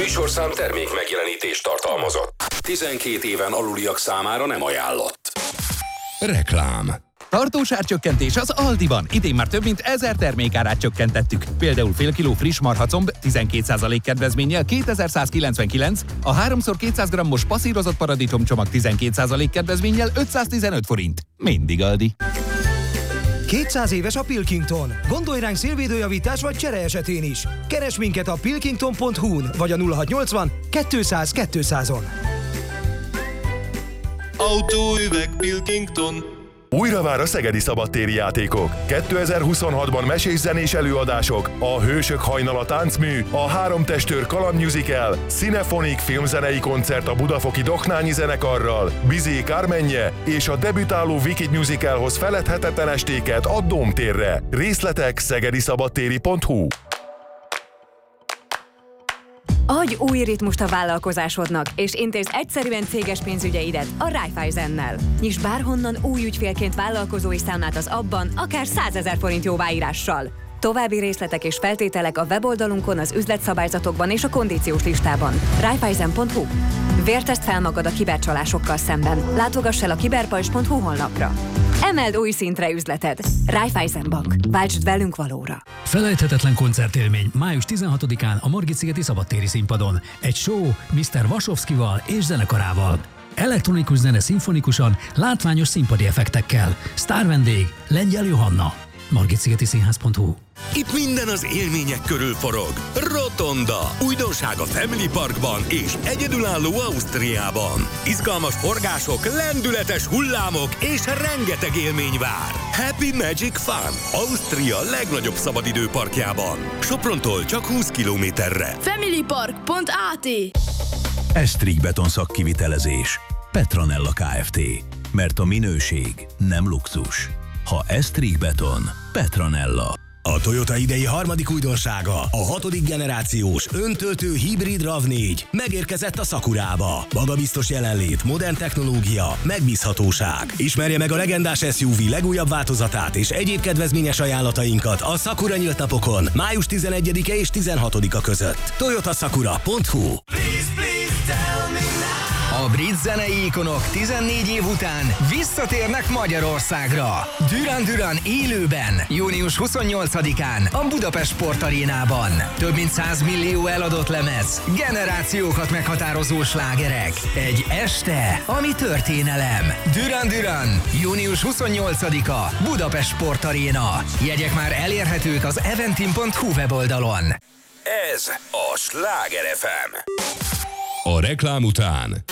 Műsorszám termék megjelenítést tartalmazott. 12 éven aluliak számára nem ajánlott. Reklám. Tartós árcsökkentés az Aldiban. Idén már több mint 1000 termékárát csökkentettük. Például fél kiló friss marhacomb 12% kedvezménnyel 2199, a 3x200 g-os passzírozott paradicsomcsomag 12% kedvezménnyel 515 forint. Mindig Aldi. 200 éves a Pilkington. Gondolj ránk szélvédőjavítás vagy csere esetén is. Keresd minket a pilkington.hu-n vagy a 0680 200 200-on. Autóüveg Pilkington. Újra vár a szegedi szabadtéri játékok. 2026-ban mesés-zenés előadások, a Hősök hajnala táncmű, a Három testőr kalandmusical, Cinephonic filmzenei koncert a Budafoki Doknányi zenekarral, Bizé Kármenje és a debütáló Wicked musicalhoz feledhetetlen estéket a Dómtérre. Részletek szegediszabadtéri.hu. Adj új ritmust a vállalkozásodnak, és intézd egyszerűen céges pénzügyeidet a Raiffeisennel. Nyisd bárhonnan új ügyfélként vállalkozói számlát az abban, akár 100 000 forint jóváírással. További részletek és feltételek a weboldalunkon, az üzletszabályzatokban és a kondíciós listában. Raiffeisen.hu. Vértezd fel magad a kibercsalásokkal szemben. Látogass el a kiberpajzs.hu honlapra. Emeld új szintre üzleted. Raiffeisen Bank. Váltsd velünk valóra. Felejthetetlen koncertélmény május 16-án a Margit-szigeti szabadtéri színpadon. Egy show Mr. Vasovszkival és zenekarával. Elektronikus zene szimfonikusan, látványos színpadi effektekkel. Sztárvendég Lengyel Johanna. margitszigetiszínház.hu. Itt minden az élmények körül forog. Rotonda. Újdonság a Family Parkban és egyedülálló Ausztriában. Izgalmas forgások, lendületes hullámok és rengeteg élmény vár. Happy Magic Fun. Ausztria legnagyobb szabadidőparkjában. Soprontól csak 20 kilométerre. Familypark.at. Esztrig Beton szakkivitelezés. Petronella Kft. Mert a minőség nem luxus. Ha Esztrig Beton, Petronella. A Toyota idei harmadik újdonsága, a 6. generációs öntöltő hibrid RAV4 megérkezett a Sakurába. Magabiztos jelenlét, modern technológia, megbízhatóság. Ismerje meg a legendás SUV legújabb változatát és egyéb kedvezményes ajánlatainkat a Sakura nyílt napokon május 11-e és 16-a között. toyotasakura.hu. A brit zenei ikonok 14 év után visszatérnek Magyarországra. Duran Duran élőben, június 28-án a Budapest Sportarénában. Több mint 100 millió eladott lemez, generációkat meghatározó slágerek. Egy este, ami történelem. Duran Duran, június 28-a, Budapest Sportaréna. Jegyek már elérhetők az eventim.hu weboldalon. Ez a Sláger FM. A reklám után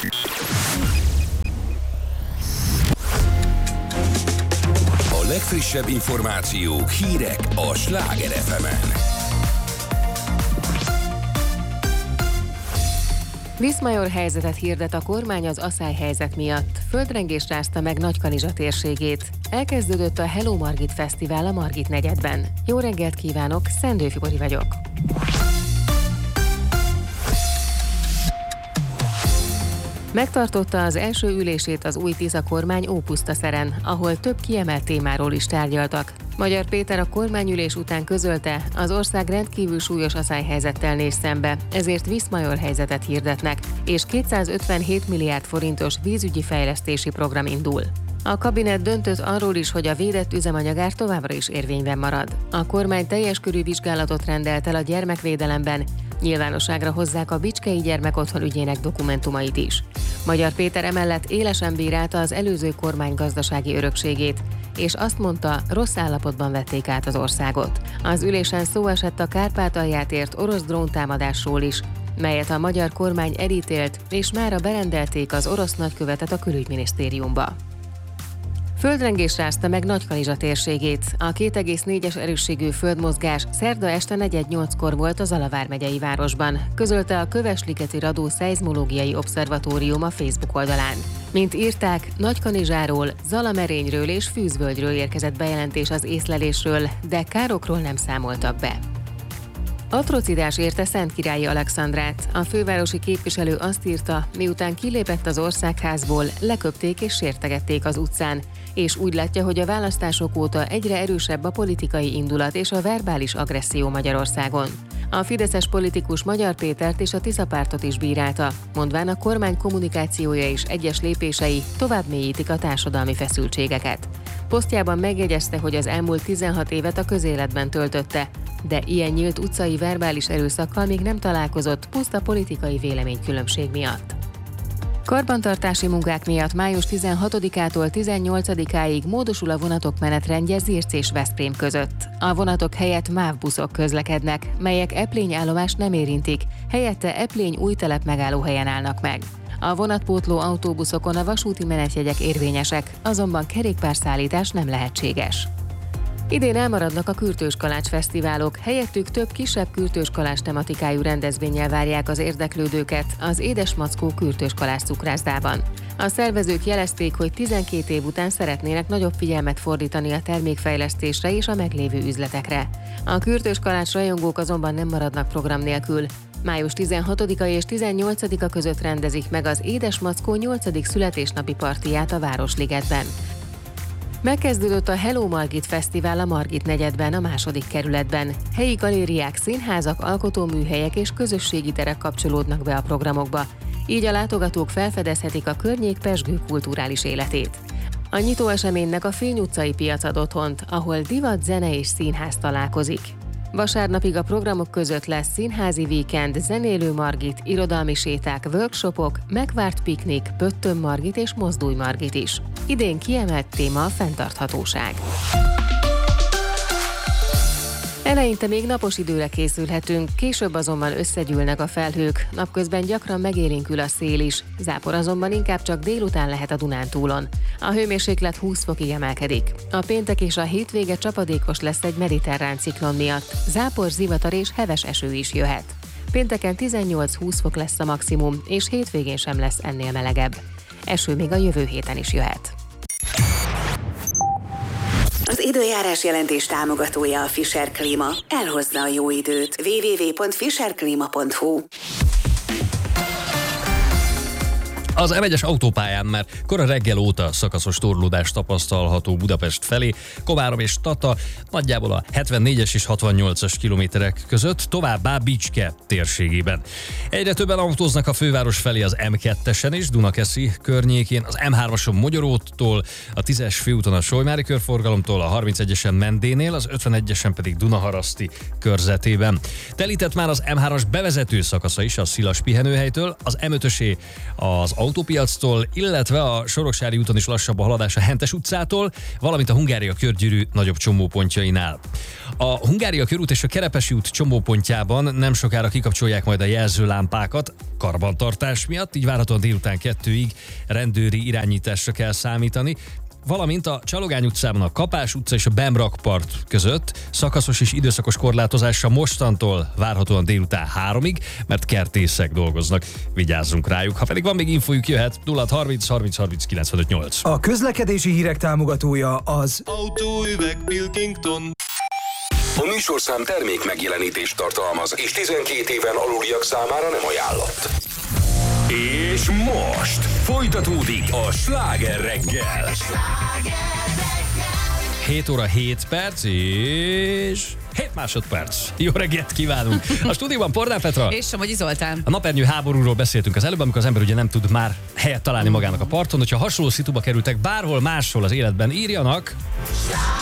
a legfrissebb információk, hírek a Sláger FM-en. Viszmajor helyzetet hirdet a kormány az aszályhelyzet miatt. Földrengés rázta meg Nagykanizsa térségét. Elkezdődött a Hello Margit Fesztivál a Margit negyedben. Jó reggelt kívánok, Szendő Fibori vagyok. Megtartotta az első ülését az új Tisza kormány Ópusztaszeren, ahol több kiemelt témáról is tárgyaltak. Magyar Péter a kormányülés után közölte, az ország rendkívül súlyos aszályhelyzettel néz szembe, ezért Viszmajor helyzetet hirdetnek, és 257 milliárd forintos vízügyi fejlesztési program indul. A kabinet döntött arról is, hogy a védett üzemanyagár továbbra is érvényben marad. A kormány teljes körű vizsgálatot rendelt el a gyermekvédelemben, nyilvánosságra hozzák a Bicskei Gyermekotthon ügyének dokumentumait is. Magyar Péter emellett élesen bírálta az előző kormány gazdasági örökségét, és azt mondta, rossz állapotban vették át az országot. Az ülésen szó esett a Kárpátalját ért orosz dróntámadásról is, melyet a magyar kormány elítélt, és mára berendelték az orosz nagykövetet a külügyminisztériumba. Földrengés rázta meg Nagykanizsa térségét. A 2,4-es erősségű földmozgás szerda este 4:08-kor volt a Zala vármegyei városban, közölte a Kövesligeti Radó Szeizmológiai Obszervatórium a Facebook oldalán. Mint írták, Nagykanizsáról, Zalamerényről és Fűzvölgyről érkezett bejelentés az észlelésről, de károkról nem számoltak be. Atrocitás érte Szentkirályi Alexandrát. A fővárosi képviselő azt írta, miután kilépett az országházból, leköpték és sértegették az utcán, és úgy látja, hogy a választások óta egyre erősebb a politikai indulat és a verbális agresszió Magyarországon. A fideszes politikus Magyar Pétert és a Tisza pártot is bírálta, mondván a kormány kommunikációja és egyes lépései tovább mélyítik a társadalmi feszültségeket. Posztjában megjegyezte, hogy az elmúlt 16 évet a közéletben töltötte, de ilyen nyílt utcai verbális erőszakkal még nem találkozott puszta politikai véleménykülönbség miatt. Karbantartási munkák miatt május 16-ától 18-áig módosul a vonatok menetrendje Zirc és Veszprém között. A vonatok helyett MÁV buszok közlekednek, melyek Eplény állomást nem érintik, helyette Eplény új telep megállóhelyen állnak meg. A vonatpótló autóbuszokon a vasúti menetjegyek érvényesek, azonban kerékpárszállítás nem lehetséges. Idén elmaradnak a Kürtős Kalács fesztiválok, helyettük több kisebb kürtős kalács tematikájú rendezvénnyel várják az érdeklődőket az Édes Mackó Kürtős Kalács cukrászdában. A szervezők jelezték, hogy 12 év után szeretnének nagyobb figyelmet fordítani a termékfejlesztésre és a meglévő üzletekre. A Kürtős Kalács rajongók azonban nem maradnak program nélkül. Május 16-a és 18-a között rendezik meg az Édes Mackó 8. születésnapi partiját a Városligetben. Megkezdődött a Hello Margit Fesztivál a Margit negyedben, a 2. kerületben. Helyi galériák, színházak, alkotóműhelyek és közösségi terek kapcsolódnak be a programokba. Így a látogatók felfedezhetik a környék pezsgő kulturális életét. A nyitóeseménynek a Fény utcai piac ad otthont, ahol divat, zene és színház találkozik. Vasárnapig a programok között lesz színházi víkend, zenélő Margit, irodalmi séták, workshopok, megvárt piknik, Pöttön Margit és Mozdulj Margit is. Idén kiemelt téma a fenntarthatóság. Eleinte még napos időre készülhetünk, később azonban összegyűlnek a felhők, napközben gyakran megélénkül a szél is, zápor azonban inkább csak délután lehet a Dunántúlon. A hőmérséklet 20 fokig emelkedik. A péntek és a hétvége csapadékos lesz egy mediterrán ciklon miatt, zápor, zivatar és heves eső is jöhet. Pénteken 18-20 fok lesz a maximum, és hétvégén sem lesz ennél melegebb. Eső még a jövő héten is jöhet. Az időjárás jelentés támogatója a Fischer Klíma. Elhozza a jó időt. www.fischerklima.hu. Az M1-es autópályán már kora reggel óta szakaszos torlódás tapasztalható Budapest felé, Komárom és Tata nagyjából a 74-es és 68-as kilométerek között, továbbá Bicske térségében. Egyre többen autóznak a főváros felé az M2-esen és Dunakeszi környékén, az M3-ason Mogyoróttól, a 10-es főúton a Solymári körforgalomtól, a 31-esen Mendénél, az 51-esen pedig Dunaharaszti körzetében. Telített már az M3-as bevezető szakasza is a Szilas pihenőhelytől, az M5-ösé az autópiactól, illetve a Soroksári úton is lassabb a haladás a Hentes utcától, valamint a Hungária körgyűrű nagyobb csomópontjainál. A Hungária körút és a Kerepesi út csomópontjában nem sokára kikapcsolják majd a jelzőlámpákat karbantartás miatt, így várhatóan délután 2-ig rendőri irányításra kell számítani, valamint a Csalogány utcában a Kapás utca és a Bemrakpart között szakaszos és időszakos korlátozásra mostantól várhatóan délután 3-ig, mert kertészek dolgoznak. Vigyázzunk rájuk. Ha pedig van még infójuk, jöhet 0630 30 30 95 8. A közlekedési hírek támogatója az Autóüveg Pilkington. A műsorszám termék megjelenítést tartalmaz, és 12 éven aluliak számára nem ajánlott. És most folytatódik a Sláger reggel. 7 óra 7 perc és 7 másodperc. Jó reggelt kívánunk! A stúdióban Pornár Petra és Somogyi Zoltán. A napernyő háborúról beszéltünk az előbb, amikor az ember ugye nem tud már helyet találni magának a parton. Hogyha hasonló szituba kerültek bárhol máshol az életben, írjanak